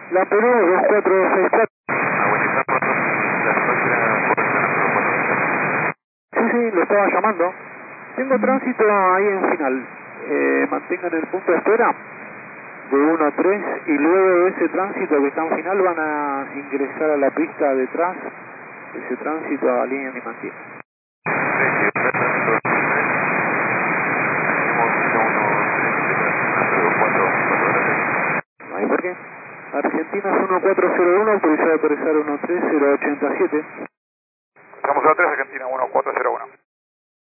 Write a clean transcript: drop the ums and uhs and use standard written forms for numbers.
La Perú 2464. Sí, lo estaba llamando. Tengo tránsito ahí en final. Mantengan el punto de espera de 1 a 3 y luego de ese tránsito que está en final van a ingresar a la pista detrás. Ese tránsito a línea de mantiene. No hay por qué. Argentina 1401, autorizado a aterrizar 13087. Estamos a 3, Argentina 1401.